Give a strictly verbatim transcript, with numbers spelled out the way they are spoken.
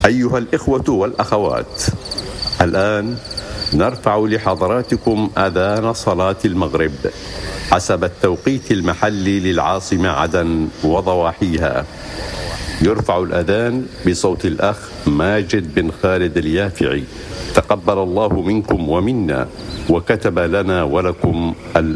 أيها الإخوة والأخوات، الآن نرفع لحضراتكم أذان صلاة المغرب حسب التوقيت المحلي للعاصمة عدن وضواحيها. يرفع الأذان بصوت الأخ ماجد بن خالد اليافعي، تقبل الله منكم ومنا وكتب لنا ولكم